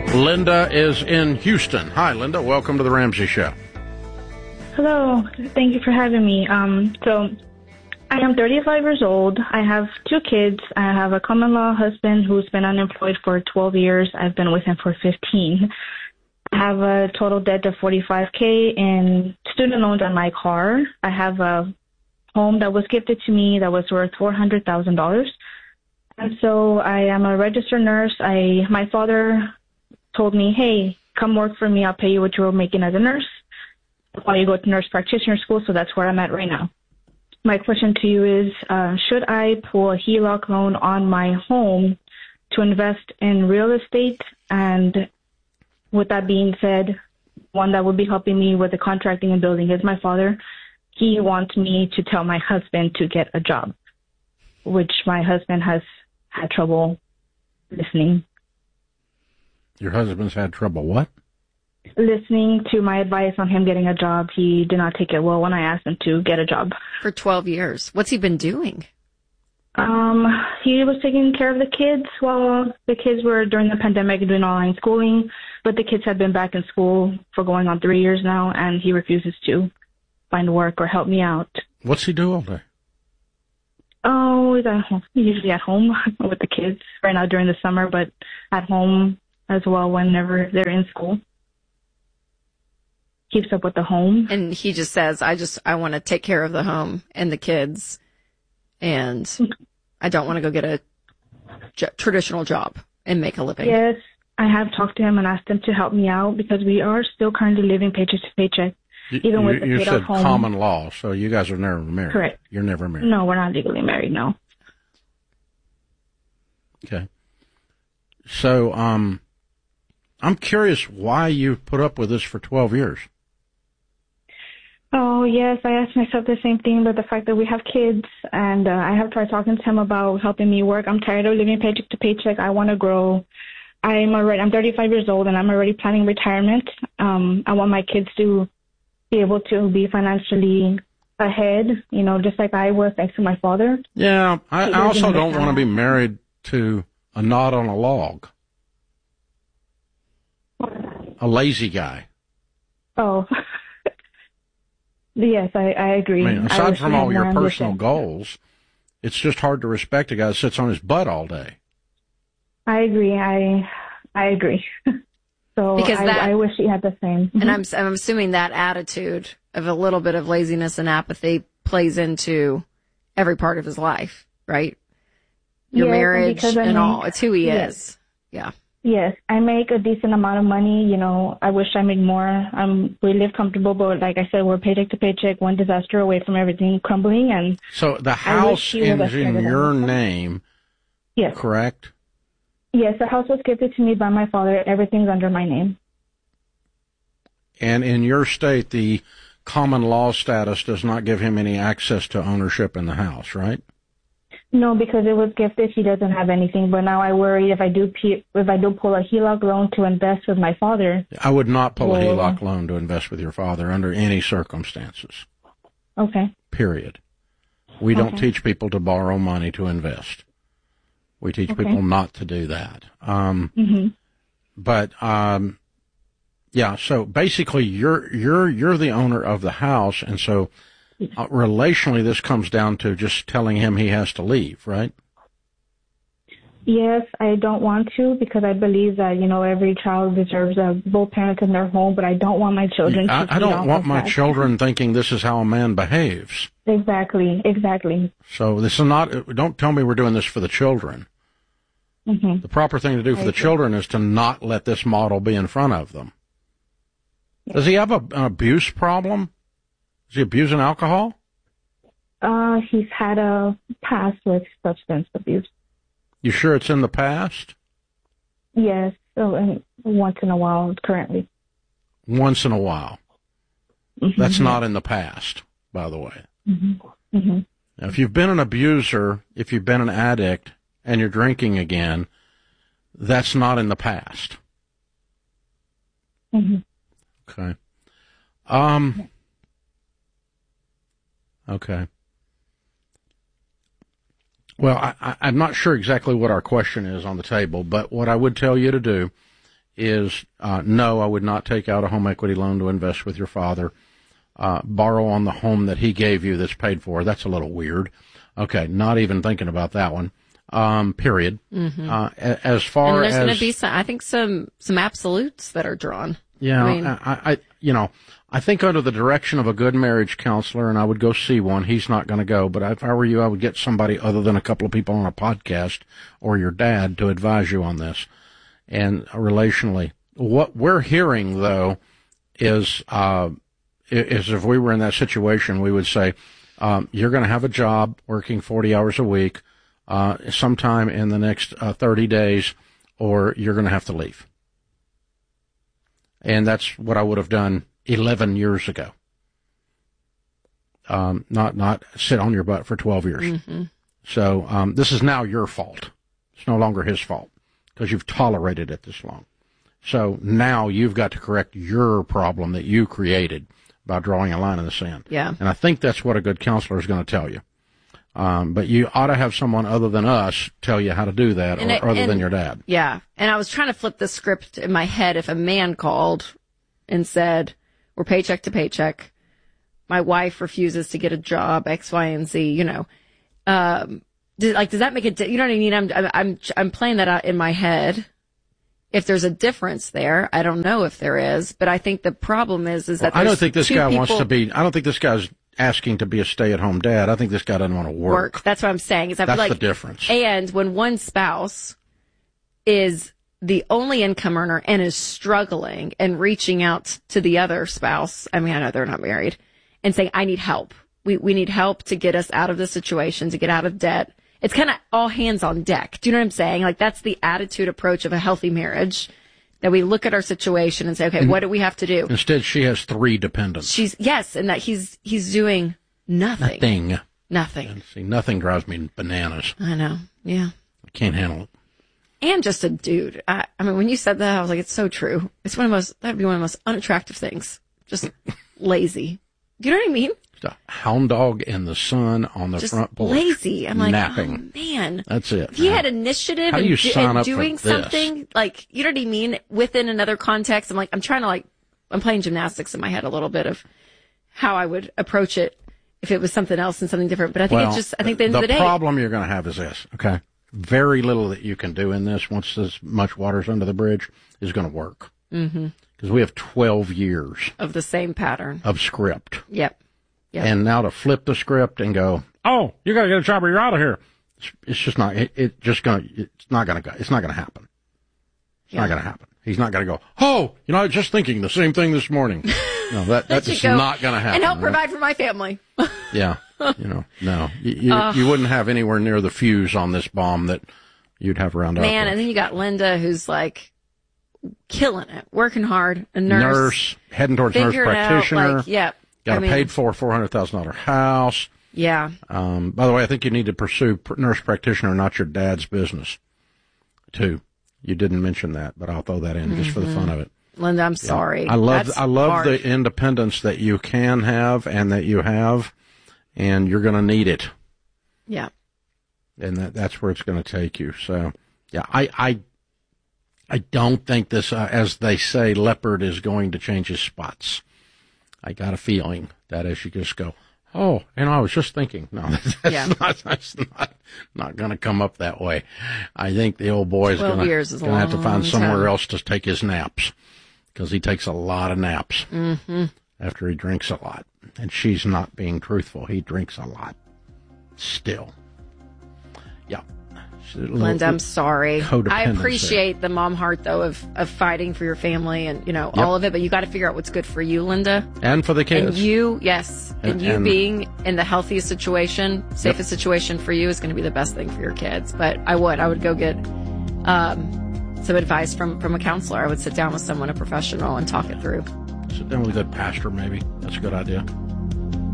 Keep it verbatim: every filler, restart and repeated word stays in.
Linda is in Houston. Hi, Linda. Welcome to the Ramsey Show. Hello. Thank you for having me. Um, so I am thirty-five years old. I have two kids. I have a common law husband who's been unemployed for twelve years. I've been with him for fifteen. I have a total debt of forty-five thousand in student loans on my car. I have a home that was gifted to me that was worth four hundred thousand dollars. And so I am a registered nurse. I my father told me, hey, come work for me. I'll pay you what you were making as a nurse while you go to nurse practitioner school. So that's where I'm at right now. My question to you is, uh, should I pull a H E L O C loan on my home to invest in real estate? And with that being said, one that would be helping me with the contracting and building is my father. He wants me to tell my husband to get a job, which my husband has had trouble listening. Your husband's had trouble what? Listening to my advice on him getting a job. He did not take it well when I asked him to get a job. For twelve years. What's he been doing? Um, he was taking care of the kids while the kids were during the pandemic doing online schooling, but the kids have been back in school for going on three years now, and he refuses to find work or help me out. What's he do all day? Oh, he's at home. He's usually at home with the kids right now during the summer, but at home as well whenever they're in school. Keeps up with the home. And he just says, I just, I want to take care of the home and the kids, and I don't want to go get a j- traditional job and make a living. Yes, I have talked to him and asked him to help me out because we are still currently living paycheck to paycheck. You, even you, with the you kid said at home. Common law, so you guys are never married. Correct. You're never married. No, we're not legally married, no. Okay. So, um, I'm curious why you put up with this for twelve years. Oh, yes, I asked myself the same thing, but the fact that we have kids, and uh, I have tried talking to him about helping me work. I'm tired of living paycheck to paycheck. I want to grow. I'm already, I'm thirty-five years old, and I'm already planning retirement. Um, I want my kids to be able to be financially ahead, you know, just like I was thanks to my father. Yeah, I, I also don't want to be married to a knot on a log. A lazy guy. Oh, yes, I, I agree. I mean, aside I from all your personal ambition. goals, it's just hard to respect a guy that sits on his butt all day. I agree. I I agree. So Because I, that, I wish he had the same. And I'm, I'm assuming that attitude of a little bit of laziness and apathy plays into every part of his life, right? Your yes, marriage and, and I make, all. It's who he yes. is. Yeah. Yes, I make a decent amount of money. You know, I wish I made more. Um, we live comfortable, but like I said, we're paycheck to paycheck, one disaster away from everything crumbling. And so the house is in your name, yes, correct? Yes, the house was gifted to me by my father. Everything's under my name. And in your state, the common law status does not give him any access to ownership in the house, right? No, because it was gifted. He doesn't have anything. But now I worry if I do p- if I do pull a H E L O C loan to invest with my father. I would not pull well, a H E L O C loan to invest with your father under any circumstances. Okay. Period. We don't okay. teach people to borrow money to invest. We teach okay. people not to do that. Um, mm-hmm. But um, yeah, so basically, you're you're you're the owner of the house, and so uh, relationally, this comes down to just telling him he has to leave, right? Yes, I don't want to because I believe that, you know, every child deserves a, both parents in their home, but I don't want my children I, to I don't want my that. children thinking this is how a man behaves. Exactly, exactly. So this is not, don't tell me we're doing this for the children. Mm-hmm. The proper thing to do for I the agree. children is to not let this model be in front of them. Yeah. Does he have a, an abuse problem? Is he abusing alcohol? Uh, he's had a past with substance abuse. You sure it's in the past? Yes, so and once in a while currently. Once in a while. Mm-hmm. That's not in the past, by the way. Mm-hmm. Mm-hmm. Now, if you've been an abuser, if you've been an addict, and you're drinking again, that's not in the past. Mm-hmm. Okay. Um. Okay. Well, I, I, I'm not sure exactly what our question is on the table, but what I would tell you to do is, uh, no, I would not take out a home equity loan to invest with your father. Uh, borrow on the home that he gave you that's paid for. That's a little weird. Okay, not even thinking about that one. Um, period. Mm-hmm. Uh, as far and there's as going to be some, I think some some absolutes that are drawn. Yeah, I mean, I, I, you know, I think under the direction of a good marriage counselor, and I would go see one. He's not going to go, but if I were you, I would get somebody other than a couple of people on a podcast or your dad to advise you on this. And relationally, what we're hearing though is, uh, is if we were in that situation, we would say, um, you're going to have a job working forty hours a week, uh, sometime in the next uh, thirty days, or you're going to have to leave. And that's what I would have done eleven years ago. Um, not, not sit on your butt for twelve years. Mm-hmm. So, um, this is now your fault. It's no longer his fault because you've tolerated it this long. So now you've got to correct your problem that you created by drawing a line in the sand. Yeah. And I think that's what a good counselor is going to tell you. Um, but you ought to have someone other than us tell you how to do that, or, it, other and, than your dad. Yeah. And I was trying to flip the script in my head if a man called and said, we're paycheck to paycheck. My wife refuses to get a job, X, Y, and Z, you know. Um, did, like, does that make it, you know what I mean? I'm, I'm, I'm playing that out in my head. If there's a difference there, I don't know if there is, but I think the problem is, is that well, I don't think this guy people wants to be, I don't think this guy's asking to be a stay-at-home dad. I think this guy doesn't want to work. work. That's what I'm saying. Is I That's feel like, the difference. And when one spouse is the only income earner and is struggling and reaching out to the other spouse, I mean, I know they're not married, and saying, I need help. We, we need help to get us out of this situation, to get out of debt. It's kind of all hands on deck. Do you know what I'm saying? Like, that's the attitude approach of a healthy marriage, that we look at our situation and say, okay, what do we have to do? Instead, she has three dependents. She's, yes, and that he's, he's doing nothing. Nothing. Nothing. And see, nothing drives me bananas. I know. Yeah. I can't handle it. And just a dude. I, I mean, when you said that, I was like, it's so true. It's one of the most, that'd be one of the most unattractive things. Just lazy. Do you know what I mean? A hound dog in the sun on the just front porch. Lazy. I'm like, napping. oh man. That's it. If he had initiative How do and, you do, sign and up for doing this? something, like, you know what I mean? Within another context, I'm like, I'm trying to like, I'm playing gymnastics in my head a little bit of how I would approach it if it was something else and something different. But I think well, it's just, I think at the end the of the day. The problem you're going to have is this, okay? Very little that you can do in this once this much water's under the bridge is going to work. Mm-hmm. Because we have twelve years. Of the same pattern. Of script. Yep. Yep. And now to flip the script and go, oh, you got to get a job or you're out of here. It's, it's just not, it, it just going to, it's not going to go, it's not going to happen. It's yeah. not going to happen. He's not going to go, oh, you know, I was just thinking the same thing this morning. No, that, that's just go, not going to happen. And help right? provide for my family. Yeah. You know, no, you, you, uh, you wouldn't have anywhere near the fuse on this bomb that you'd have around. Man, and then you got Linda who's like killing it, working hard, a nurse. Nurse, heading towards nurse practitioner. Out, like, yeah. Got I a mean, paid for four hundred thousand dollars house. Yeah. Um, by the way, I think you need to pursue pr- nurse practitioner, not your dad's business, too. You didn't mention that, but I'll throw that in mm-hmm. just for the fun of it. Linda, I'm sorry. Yeah. I love That's I love hard. the independence that you can have and that you have, and you're going to need it. Yeah. And that that's where it's going to take you. So, yeah, I I, I don't think this, uh, as they say, leopard is going to change his spots. I got a feeling that as you just go, oh, and I was just thinking, no, that's, yeah. not, that's not, not going to come up that way. I think the old boy is going to have to find somewhere time. else to take his naps, because he takes a lot of naps mm-hmm. after he drinks a lot. And she's not being truthful. He drinks a lot still. Yeah. Linda, I'm sorry. I appreciate there. the mom heart, though, of, of fighting for your family and, you know, yep. all of it. But you got to figure out what's good for you, Linda. And for the kids. And you, yes. And, and you and, being in the healthiest situation, safest yep. situation for you is going to be the best thing for your kids. But I would. I would go get um, some advice from, from a counselor. I would sit down with someone, a professional, and talk it through. Sit down with a good pastor, maybe. That's a good idea.